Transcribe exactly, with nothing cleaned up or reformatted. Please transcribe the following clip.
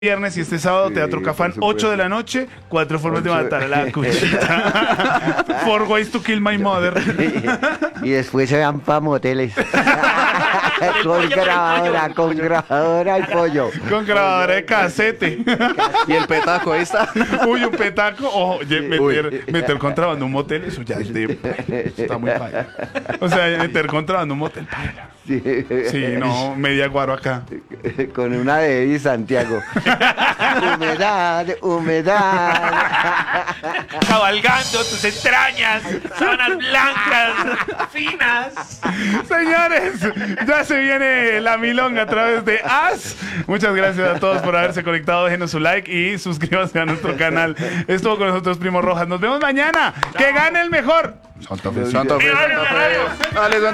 Viernes y este sábado, Sí, Teatro Cafán, por supuesto. ocho de la noche, cuatro formas de Ocho. matar a la cuchita. Four ways to kill my mother. Y después se van para moteles. Con grabadora, con grabadora y pollo. Con grabadora de casete. Y el petaco, ahí está. Uy, un petaco. Ojo, oye, meter, Uy. meter contrabando en un motel, eso ya es de... Eso está muy paila. O sea, meter contrabando en un motel, paila. Sí. Sí, no, media guaro acá. Con una de Eddie Santiago. Humedad, humedad. Cabalgando tus entrañas, sábanas blancas, finas. Señores, ya se viene la milonga a través de As. Muchas gracias a todos por haberse conectado. Déjenos su like y suscríbanse a nuestro canal. Estuvo con nosotros Primo Rojas. Nos vemos mañana. Que gane el mejor. Santa Fe, Santa Fe, Millonarios, Santa Fe. millonarios. Dale,